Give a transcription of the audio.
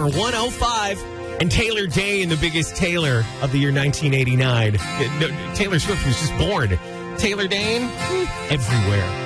number 105. And Taylor Dane, the biggest Taylor of the year 1989. Taylor Swift was just born. Taylor Dane, everywhere.